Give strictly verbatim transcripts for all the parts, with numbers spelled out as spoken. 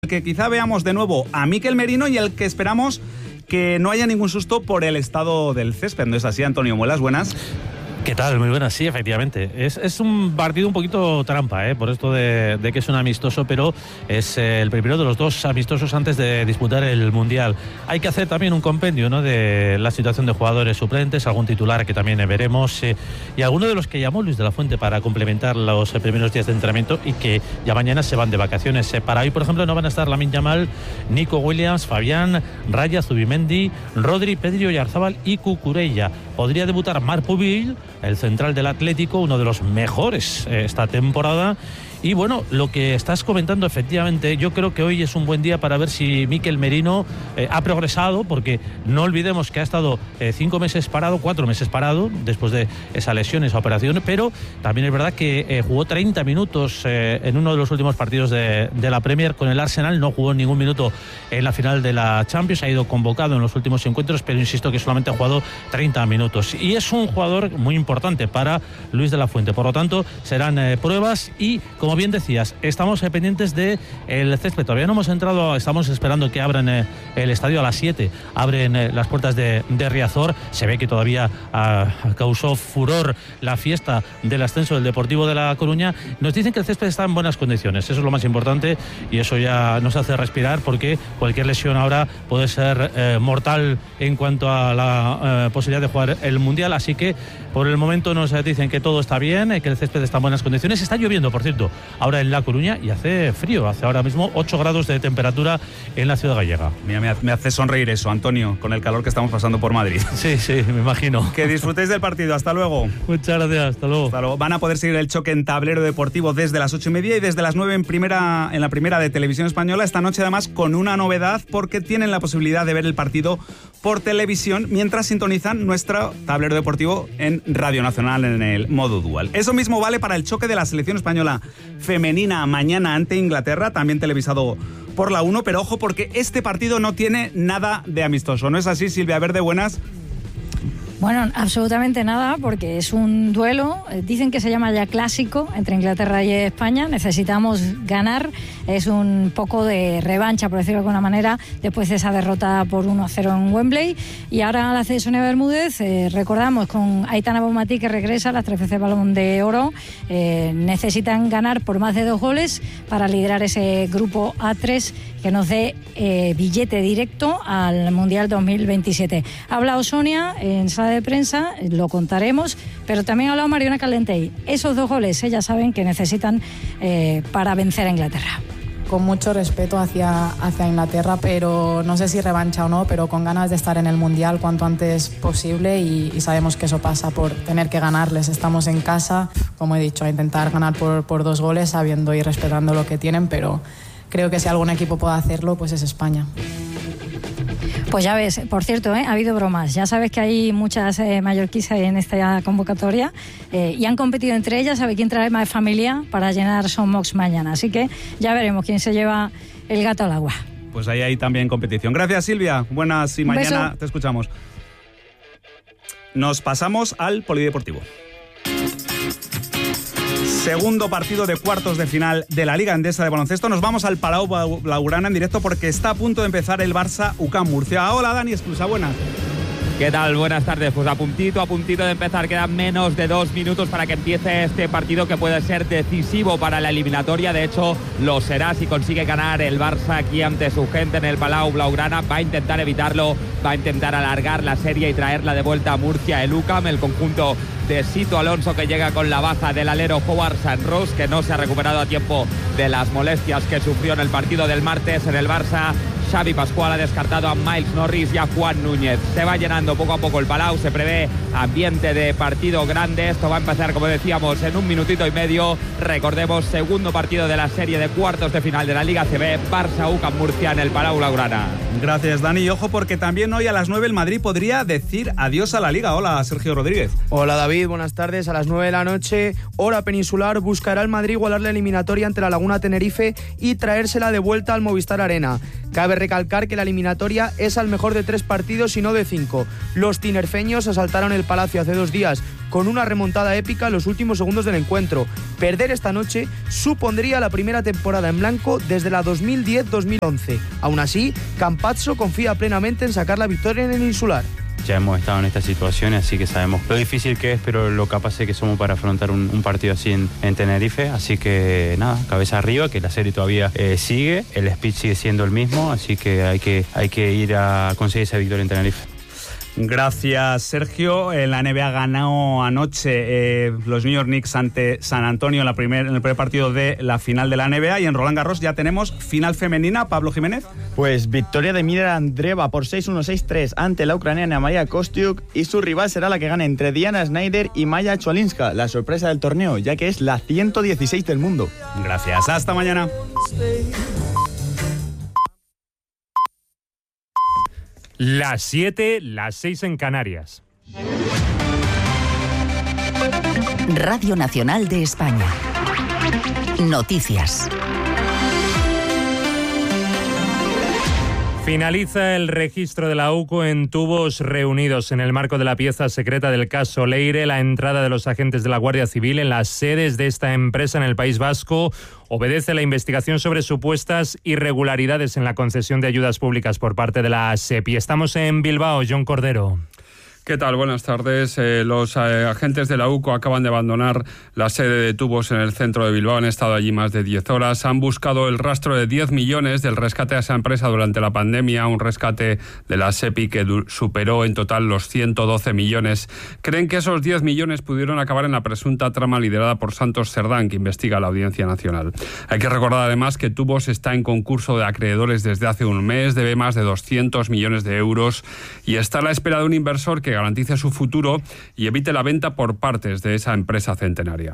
que quizá veamos de nuevo a Mikel Merino y el que esperamos que no haya ningún susto por el estado del césped. ¿No es así, Antonio Muelas? Buenas. ¿Qué tal? Muy buenas, sí, efectivamente. Es, es un partido un poquito trampa, ¿eh? Por esto de, de que es un amistoso, pero es eh, el primero de los dos amistosos antes de disputar el Mundial. Hay que hacer también un compendio, ¿no?, de la situación de jugadores suplentes, algún titular que también veremos, eh, y alguno de los que llamó Luis de la Fuente para complementar los eh, primeros días de entrenamiento y que ya mañana se van de vacaciones. Eh, para hoy, por ejemplo, no van a estar Lamine Yamal, Nico Williams, Fabián, Raya, Zubimendi, Rodri, Pedri, Oyarzabal y Cucurella. Podría debutar Marc Pubil, el central del Atlético, uno de los mejores eh, esta temporada. Y bueno, lo que estás comentando, efectivamente, yo creo que hoy es un buen día para ver si Mikel Merino eh, ha progresado, porque no olvidemos que ha estado eh, cinco meses parado, cuatro meses parado, después de esa lesión, esa operación, pero también es verdad que eh, jugó treinta minutos eh, en uno de los últimos partidos de, de la Premier con el Arsenal, no jugó ningún minuto en la final de la Champions, ha ido convocado en los últimos encuentros, pero insisto que solamente ha jugado treinta minutos. Y es un jugador muy importante para Luis de la Fuente, por lo tanto, serán eh, pruebas y, como Como bien decías, estamos eh, pendientes del césped. Todavía no hemos entrado, estamos esperando que abran eh, el estadio a las siete. Abren eh, las puertas de, de Riazor. Se ve que todavía ah, causó furor la fiesta del ascenso del Deportivo de La Coruña. Nos dicen que el césped está en buenas condiciones. Eso es lo más importante y eso ya nos hace respirar, porque cualquier lesión ahora puede ser eh, mortal en cuanto a la eh, posibilidad de jugar el Mundial. Así que por el momento nos dicen que todo está bien, eh, que el césped está en buenas condiciones. Está lloviendo, por cierto, ahora en La Coruña, y hace frío, hace ahora mismo ocho grados de temperatura en la ciudad gallega. Mira, me hace sonreír eso, Antonio, con el calor que estamos pasando por Madrid. Sí, sí, me imagino. Que disfrutéis del partido, hasta luego. Muchas gracias, hasta luego. Hasta luego. Van a poder seguir el choque en Tablero Deportivo desde las ocho y media y desde las nueve en, primera, en la primera de Televisión Española, esta noche además con una novedad, porque tienen la posibilidad de ver el partido por televisión mientras sintonizan nuestro Tablero Deportivo en Radio Nacional en el modo dual. Eso mismo vale para el choque de la selección española femenina mañana ante Inglaterra, también televisado por la uno, pero ojo porque este partido no tiene nada de amistoso. ¿No es así, Silvia Verde? Buenas. Bueno, absolutamente nada, porque es un duelo, dicen que se llama ya clásico entre Inglaterra y España. Necesitamos ganar, es un poco de revancha, por decirlo de alguna manera, después de esa derrota por uno a cero en Wembley. Y ahora la hace Sonia Bermúdez, eh, recordamos, con Aitana Bonmatí, que regresa, las tres veces Balón de Oro. Eh, necesitan ganar por más de dos goles para liderar ese grupo A tres que nos dé eh, billete directo al Mundial dos mil veintisiete. Ha hablado Sonia en sala de prensa, lo contaremos, pero también ha hablado Mariona Calentey. Esos dos goles, ellas saben que necesitan eh, para vencer a Inglaterra. Con mucho respeto hacia, hacia Inglaterra, pero no sé si revancha o no, pero con ganas de estar en el Mundial cuanto antes posible y, y sabemos que eso pasa por tener que ganarles. Estamos en casa, como he dicho, a intentar ganar por, por dos goles, sabiendo y respetando lo que tienen, pero creo que si algún equipo puede hacerlo, pues es España. Pues ya ves, por cierto, ¿eh? ha habido bromas. Ya sabes que hay muchas eh, mallorquíes en esta convocatoria eh, y han competido entre ellas a ver quién trae más familia para llenar Sonmox mañana. Así que ya veremos quién se lleva el gato al agua. Pues ahí hay también competición. Gracias, Silvia. Buenas y mañana beso. Te escuchamos. Nos pasamos al polideportivo. Segundo partido de cuartos de final de la Liga Endesa de baloncesto. Nos vamos al Palau Blaugrana en directo porque está a punto de empezar el Barça U C A M Murcia. Hola, Dani Esclusa, buenas. ¿Qué tal? Buenas tardes. Pues a puntito, a puntito de empezar. Quedan menos de dos minutos para que empiece este partido que puede ser decisivo para la eliminatoria. De hecho, lo será si consigue ganar el Barça aquí ante su gente en el Palau Blaugrana. Va a intentar evitarlo, va a intentar alargar la serie y traerla de vuelta a Murcia el U C A M, el conjunto de Sito Alonso, que llega con la baja del alero Howard Sanros, que no se ha recuperado a tiempo de las molestias que sufrió en el partido del martes. En el Barça, Xavi Pascual ha descartado a Miles Norris y a Juan Núñez. Se va llenando poco a poco el Palau, se prevé ambiente de partido grande. Esto va a empezar, como decíamos, en un minutito y medio. Recordemos, segundo partido de la serie de cuartos de final de la Liga A C B, Barça U C A M Murcia en el Palau Blaugrana. Gracias, Dani. Y ojo, porque también hoy a las nueve el Madrid podría decir adiós a la Liga. Hola, Sergio Rodríguez. Hola, David. Buenas tardes. A las nueve de la noche, hora peninsular, buscará el Madrid igualar la eliminatoria ante la Laguna Tenerife y traérsela de vuelta al Movistar Arena. Cabe recalcar que la eliminatoria es al mejor de tres partidos y no de cinco. Los tinerfeños asaltaron el Palacio hace dos días con una remontada épica en los últimos segundos del encuentro. Perder esta noche supondría la primera temporada en blanco desde la dos mil diez dos mil once. Aún así, Campazzo confía plenamente en sacar la victoria en el Insular. Ya hemos estado en esta situación, así que sabemos lo difícil que es, pero lo capaces que somos para afrontar un, un partido así en, en Tenerife. Así que nada, cabeza arriba, que la serie todavía eh, sigue, el speech sigue siendo el mismo, así que hay que, hay que ir a conseguir esa victoria en Tenerife. Gracias, Sergio. En la N B A ganó anoche eh, los New York Knicks ante San Antonio en, la primer, en el primer partido de la final de la N B A, y en Roland Garros ya tenemos final femenina. Pablo Jiménez. Pues victoria de Mira Andreeva por seis uno seis tres ante la ucraniana Maria Kostyuk, y su rival será la que gane entre Diana Schneider y Maya Cholinska, la sorpresa del torneo, ya que es la ciento dieciséis del mundo. Gracias, hasta mañana. Las siete, las seis en Canarias. Radio Nacional de España. Noticias. Finaliza el registro de la U C O en tubos reunidos en el marco de la pieza secreta del caso Leire. La entrada de los agentes de la Guardia Civil en las sedes de esta empresa en el País Vasco obedece a la investigación sobre supuestas irregularidades en la concesión de ayudas públicas por parte de la SEPI. Estamos en Bilbao, John Cordero. ¿Qué tal? Buenas tardes. Eh, los eh, agentes de la U C O acaban de abandonar la sede de tubos en el centro de Bilbao. Han estado allí más de diez horas. Han buscado el rastro de diez millones del rescate a esa empresa durante la pandemia, un rescate de la SEPI que du- superó en total los ciento doce millones. Creen que esos diez millones pudieron acabar en la presunta trama liderada por Santos Cerdán, que investiga la Audiencia Nacional. Hay que recordar además que Tubos está en concurso de acreedores desde hace un mes, debe más de doscientos millones de euros y está a la espera de un inversor que garantice su futuro y evite la venta por partes de esa empresa centenaria.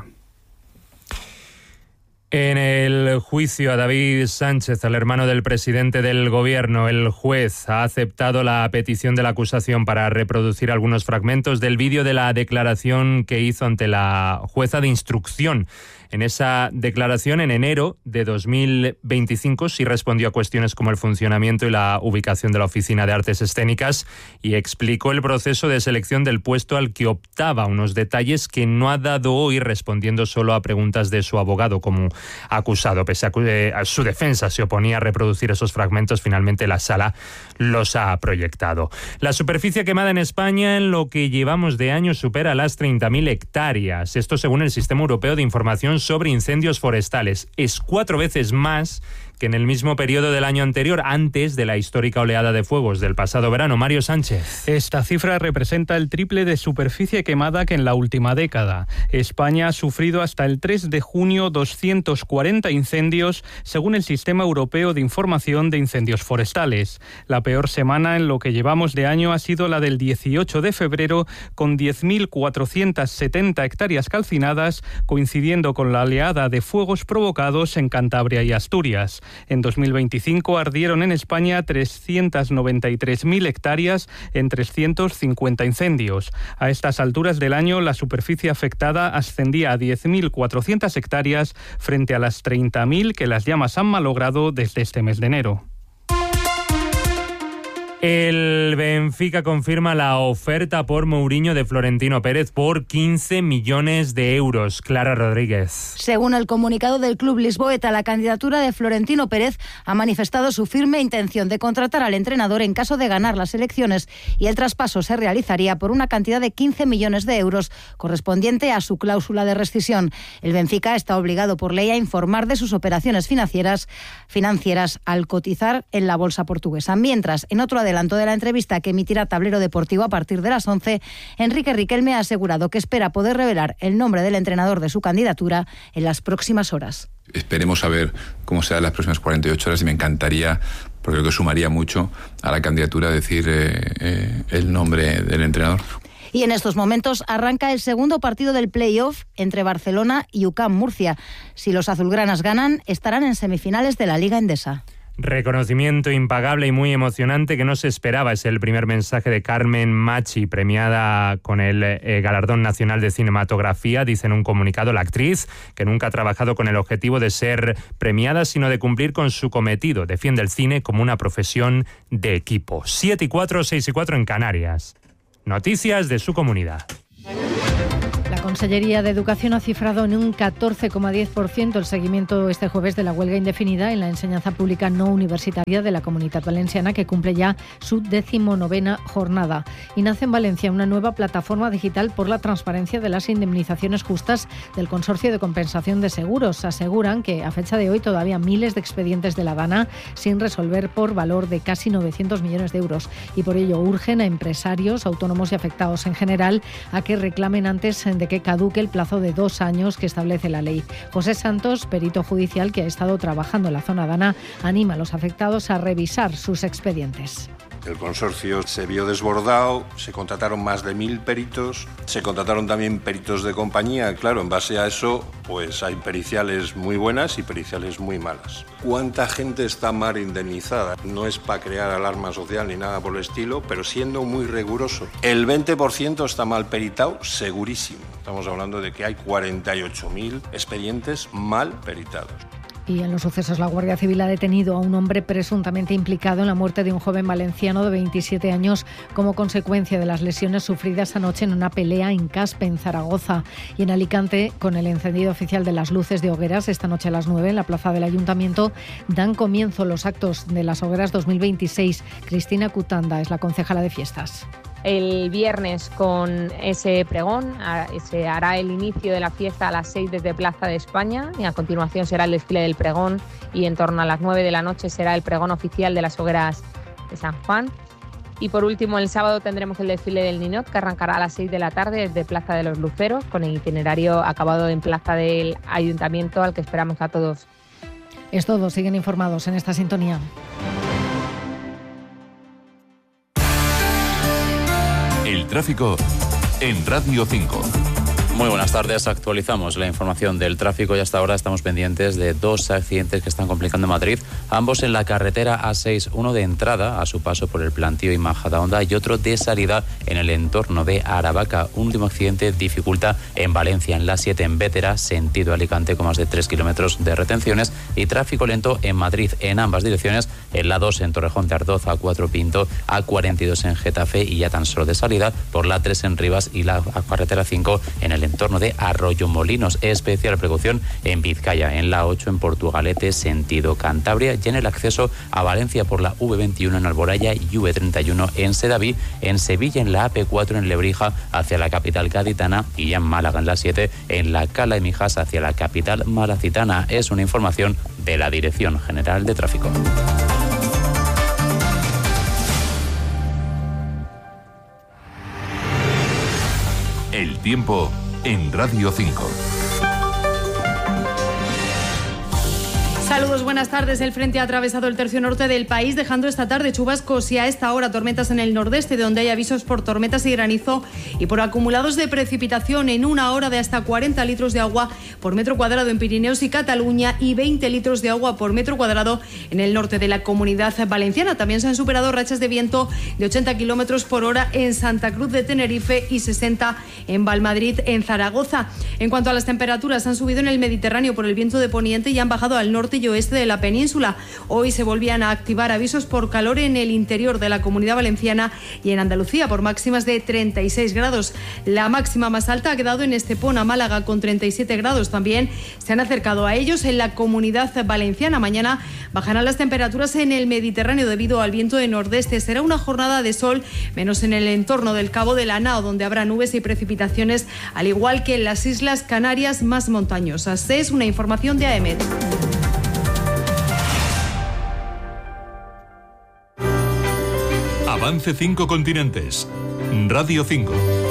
En el juicio a David Sánchez, el hermano del presidente del gobierno, el juez ha aceptado la petición de la acusación para reproducir algunos fragmentos del vídeo de la declaración que hizo ante la jueza de instrucción. En esa declaración, en enero de dos mil veinticinco, sí respondió a cuestiones como el funcionamiento y la ubicación de la Oficina de Artes Escénicas y explicó el proceso de selección del puesto al que optaba, unos detalles que no ha dado hoy respondiendo solo a preguntas de su abogado como acusado. Pese a que a su defensa se oponía a reproducir esos fragmentos, finalmente la sala los ha proyectado. La superficie quemada en España en lo que llevamos de año supera las treinta mil hectáreas. Esto según el Sistema Europeo de Información sobre Incendios Forestales. Es cuatro veces más que en el mismo periodo del año anterior, antes de la histórica oleada de fuegos del pasado verano. Mario Sánchez. Esta cifra representa el triple de superficie quemada que en la última década. España ha sufrido hasta el tres de junio doscientos cuarenta incendios, según el Sistema Europeo de Información de Incendios Forestales. La peor semana en lo que llevamos de año ha sido la del dieciocho de febrero, con diez mil cuatrocientas setenta hectáreas calcinadas, coincidiendo con la oleada de fuegos provocados en Cantabria y Asturias. En dos mil veinticinco ardieron en España trescientas noventa y tres mil hectáreas en trescientos cincuenta incendios. A estas alturas del año, la superficie afectada ascendía a diez mil cuatrocientas hectáreas frente a las treinta mil que las llamas han malogrado desde este mes de enero. El Benfica confirma la oferta por Mourinho de Florentino Pérez por quince millones de euros. Clara Rodríguez. Según el comunicado del club lisboeta, la candidatura de Florentino Pérez ha manifestado su firme intención de contratar al entrenador en caso de ganar las elecciones, y el traspaso se realizaría por una cantidad de quince millones de euros, correspondiente a su cláusula de rescisión. El Benfica está obligado por ley a informar de sus operaciones financieras, financieras al cotizar en la bolsa portuguesa. Mientras, en otro adelanto de la entrevista que emitirá Tablero Deportivo a partir de las once, Enrique Riquelme ha asegurado que espera poder revelar el nombre del entrenador de su candidatura en las próximas horas. Esperemos saber cómo será en las próximas cuarenta y ocho horas y me encantaría, porque creo que sumaría mucho a la candidatura, decir eh, eh, el nombre del entrenador. Y en estos momentos arranca el segundo partido del play-off entre Barcelona y U C A M Murcia. Si los azulgranas ganan, estarán en semifinales de la Liga Endesa. Reconocimiento impagable y muy emocionante que no se esperaba. Es el primer mensaje de Carmen Machi, premiada con el eh, Galardón Nacional de Cinematografía. Dice en un comunicado la actriz que nunca ha trabajado con el objetivo de ser premiada, sino de cumplir con su cometido. Defiende el cine como una profesión de equipo. siete y cuatro, seis y cuatro en Canarias. Noticias de su comunidad. La Consellería de Educación ha cifrado en un catorce coma diez por ciento el seguimiento este jueves de la huelga indefinida en la enseñanza pública no universitaria de la Comunitat Valenciana, que cumple ya su decimonovena jornada. Y nace en Valencia una nueva plataforma digital por la transparencia de las indemnizaciones justas del Consorcio de Compensación de Seguros. Aseguran que a fecha de hoy todavía miles de expedientes de la DANA sin resolver por valor de casi novecientos millones de euros. Y por ello urgen a empresarios, autónomos y afectados en general a que reclamen antes de que caduque el plazo de dos años que establece la ley. José Santos, perito judicial que ha estado trabajando en la zona DANA, anima a los afectados a revisar sus expedientes. El consorcio se vio desbordado, se contrataron más de mil peritos, se contrataron también peritos de compañía. Claro, en base a eso, pues hay periciales muy buenas y periciales muy malas. ¿Cuánta gente está mal indemnizada? No es para crear alarma social ni nada por el estilo, pero siendo muy riguroso. El veinte por ciento está mal peritado, segurísimo. Estamos hablando de que hay cuarenta y ocho mil expedientes mal peritados. Y en los sucesos, la Guardia Civil ha detenido a un hombre presuntamente implicado en la muerte de un joven valenciano de veintisiete años como consecuencia de las lesiones sufridas anoche en una pelea en Caspe, en Zaragoza. Y en Alicante, con el encendido oficial de las luces de hogueras, esta noche a las nueve en la plaza del Ayuntamiento, dan comienzo los actos de las hogueras dos mil veintiséis. Cristina Cutanda es la concejala de fiestas. El viernes con ese pregón se hará el inicio de la fiesta a las seis desde Plaza de España y a continuación será el desfile del pregón y en torno a las nueve de la noche será el pregón oficial de las hogueras de San Juan. Y por último, el sábado tendremos el desfile del Ninot, que arrancará a las seis de la tarde desde Plaza de los Luceros, con el itinerario acabado en Plaza del Ayuntamiento, al que esperamos a todos. Es todo, siguen informados en esta sintonía. El tráfico en Radio cinco. Muy buenas tardes, actualizamos la información del tráfico y hasta ahora estamos pendientes de dos accidentes que están complicando Madrid, ambos en la carretera A seis, uno de entrada a su paso por el Plantío y Majadahonda y otro de salida en el entorno de Aravaca. Un último accidente dificulta en Valencia, en la siete en Bétera, sentido Alicante, con más de tres kilómetros de retenciones, y tráfico lento en Madrid en ambas direcciones, en la dos en Torrejón de Ardoz, A cuatro Pinto, A cuarenta y dos en Getafe y ya tan solo de salida por la tres en Rivas y la carretera cinco en el entorno de Arroyo Molinos. Especial precaución en Vizcaya, en la ocho en Portugalete, sentido Cantabria, y en el acceso a Valencia por la V veintiuno en Alboraya y V treinta y uno en Sedaví, en Sevilla en la A P cuatro en Lebrija hacia la capital gaditana y ya en Málaga en la siete en la Cala de Mijas hacia la capital malacitana. Es una información de la Dirección General de Tráfico. El tiempo en Radio cinco. Saludos, buenas tardes. El frente ha atravesado el tercio norte del país, dejando esta tarde chubascos y a esta hora tormentas en el nordeste, donde hay avisos por tormentas y granizo y por acumulados de precipitación en una hora de hasta cuarenta litros de agua por metro cuadrado en Pirineos y Cataluña y veinte litros de agua por metro cuadrado en el norte de la Comunidad Valenciana. También se han superado rachas de viento de ochenta kilómetros por hora en Santa Cruz de Tenerife y sesenta en Valmadrid, en Zaragoza. En cuanto a las temperaturas, han subido en el Mediterráneo por el viento de poniente y han bajado al norte y oeste de la península. Hoy se volvían a activar avisos por calor en el interior de la Comunidad Valenciana y en Andalucía por máximas de treinta y seis grados. La máxima más alta ha quedado en Estepona, Málaga, con treinta y siete grados. También se han acercado a ellos en la Comunidad Valenciana. Mañana bajarán las temperaturas en el Mediterráneo debido al viento de nordeste. Será una jornada de sol, menos en el entorno del Cabo de la Nao, donde habrá nubes y precipitaciones, al igual que en las Islas Canarias más montañosas. Es una información de A E M E T. Avance cinco continentes. Radio cinco.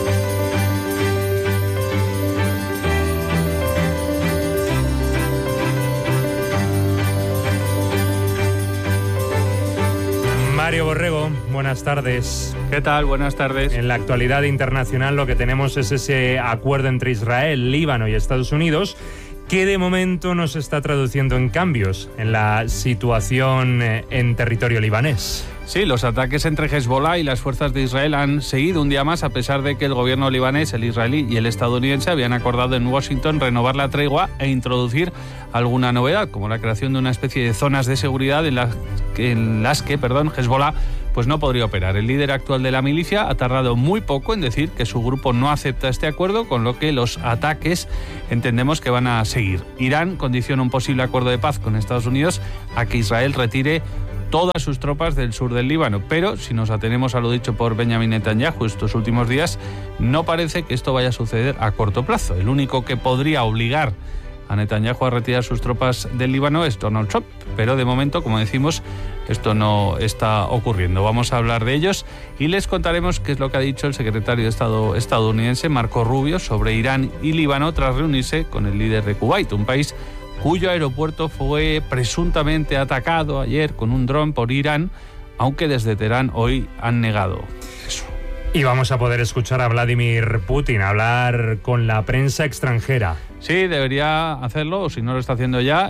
Mario Borrego, buenas tardes. ¿Qué tal? Buenas tardes. En la actualidad internacional lo que tenemos es ese acuerdo entre Israel, Líbano y Estados Unidos que de momento no se está traduciendo en cambios en la situación en territorio libanés. Sí, los ataques entre Hezbollah y las fuerzas de Israel han seguido un día más, a pesar de que el gobierno libanés, el israelí y el estadounidense habían acordado en Washington renovar la tregua e introducir alguna novedad, como la creación de una especie de zonas de seguridad en las que, en las que perdón, Hezbollah pues no podría operar. El líder actual de la milicia ha tardado muy poco en decir que su grupo no acepta este acuerdo, con lo que los ataques entendemos que van a seguir. Irán condiciona un posible acuerdo de paz con Estados Unidos a que Israel retire todas sus tropas del sur del Líbano, pero si nos atenemos a lo dicho por Benjamin Netanyahu estos últimos días, no parece que esto vaya a suceder a corto plazo. El único que podría obligar a Netanyahu a retirar sus tropas del Líbano es Donald Trump, pero de momento, como decimos, esto no está ocurriendo. Vamos a hablar de ellos y les contaremos qué es lo que ha dicho el secretario de Estado estadounidense, Marco Rubio, sobre Irán y Líbano tras reunirse con el líder de Kuwait, un país cuyo aeropuerto fue presuntamente atacado ayer con un dron por Irán, aunque desde Teherán hoy han negado eso. Y vamos a poder escuchar a Vladimir Putin hablar con la prensa extranjera. Sí, debería hacerlo, o si no lo está haciendo ya,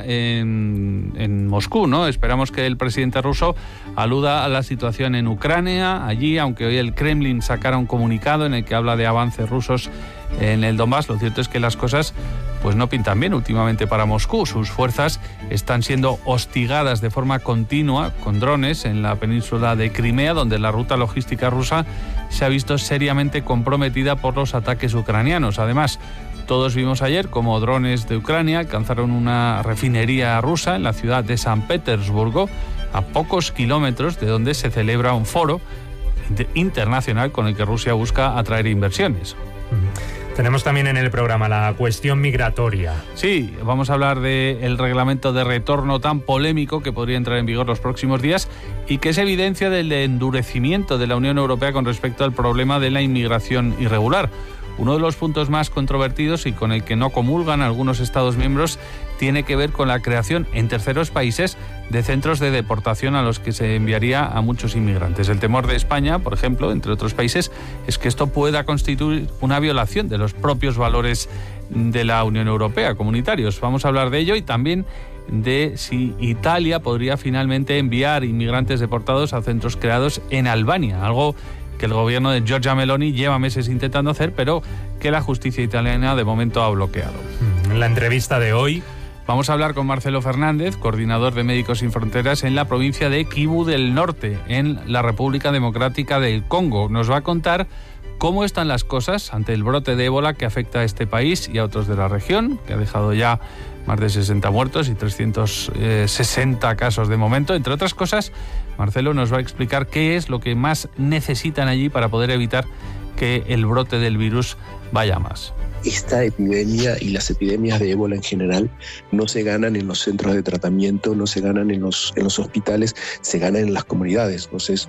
en, en Moscú, ¿no? Esperamos que el presidente ruso aluda a la situación en Ucrania. Allí, aunque hoy el Kremlin sacara un comunicado en el que habla de avances rusos en el Donbass, lo cierto es que las cosas pues no pintan bien últimamente para Moscú. Sus fuerzas están siendo hostigadas de forma continua con drones en la península de Crimea, donde la ruta logística rusa se ha visto seriamente comprometida por los ataques ucranianos. Además, todos vimos ayer cómo drones de Ucrania alcanzaron una refinería rusa en la ciudad de San Petersburgo, a pocos kilómetros de donde se celebra un foro internacional con el que Rusia busca atraer inversiones. Tenemos también en el programa la cuestión migratoria. Sí, vamos a hablar del reglamento de retorno tan polémico que podría entrar en vigor los próximos días y que es evidencia del endurecimiento de la Unión Europea con respecto al problema de la inmigración irregular. Uno de los puntos más controvertidos y con el que no comulgan algunos Estados miembros tiene que ver con la creación en terceros países de centros de deportación a los que se enviaría a muchos inmigrantes. El temor de España, por ejemplo, entre otros países, es que esto pueda constituir una violación de los propios valores de la Unión Europea, comunitarios. Vamos a hablar de ello y también de si Italia podría finalmente enviar inmigrantes deportados a centros creados en Albania, algo que el gobierno de Giorgia Meloni lleva meses intentando hacer, pero que la justicia italiana de momento ha bloqueado. En la entrevista de hoy vamos a hablar con Marcelo Fernández, coordinador de Médicos Sin Fronteras en la provincia de Kivu del Norte, en la República Democrática del Congo. Nos va a contar cómo están las cosas ante el brote de ébola que afecta a este país y a otros de la región, que ha dejado ya más de sesenta muertos y trescientos sesenta casos de momento. Entre otras cosas, Marcelo nos va a explicar qué es lo que más necesitan allí para poder evitar que el brote del virus vaya más. Esta epidemia y las epidemias de ébola en general no se ganan en los centros de tratamiento, no se ganan en los, en los hospitales, se ganan en las comunidades. Entonces,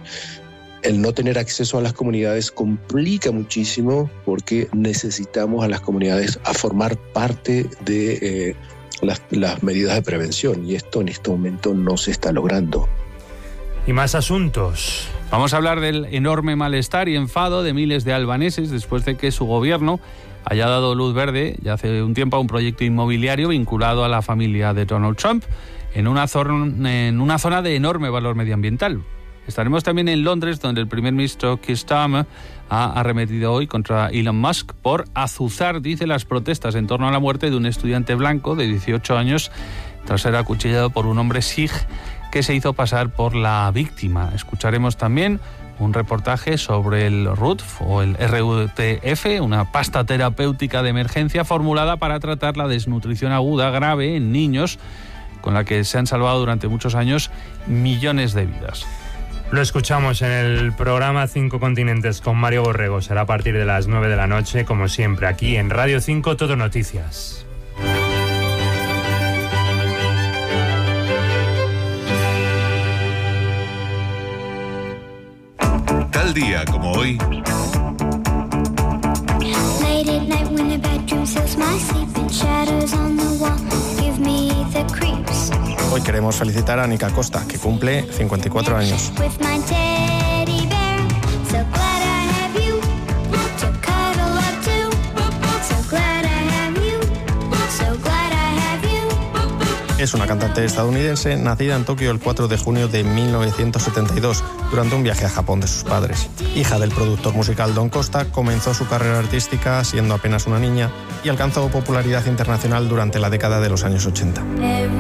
el no tener acceso a las comunidades complica muchísimo porque necesitamos a las comunidades a formar parte de eh, las, las medidas de prevención y esto en este momento no se está logrando. Y más asuntos. Vamos a hablar del enorme malestar y enfado de miles de albaneses después de que su gobierno haya dado luz verde ya hace un tiempo a un proyecto inmobiliario vinculado a la familia de Donald Trump en una zona, en una zona de enorme valor medioambiental. Estaremos también en Londres, donde el primer ministro Keir Starmer ha arremetido hoy contra Elon Musk por azuzar, dice, las protestas en torno a la muerte de un estudiante blanco de dieciocho años tras ser acuchillado por un hombre sikh que se hizo pasar por la víctima. Escucharemos también un reportaje sobre el R U T F o el R U T F, una pasta terapéutica de emergencia formulada para tratar la desnutrición aguda grave en niños, con la que se han salvado durante muchos años millones de vidas. Lo escuchamos en el programa Cinco Continentes con Mario Borrego. Será a partir de las nueve de la noche, como siempre, aquí en Radio cinco, Todo Noticias. Tal día como hoy. Hoy queremos felicitar a Nica Costa, que cumple cincuenta y cuatro años. Es una cantante estadounidense nacida en Tokio el cuatro de junio de mil novecientos setenta y dos, durante un viaje a Japón de sus padres. Hija del productor musical Don Costa, comenzó su carrera artística siendo apenas una niña y alcanzó popularidad internacional durante la década de los años ochenta.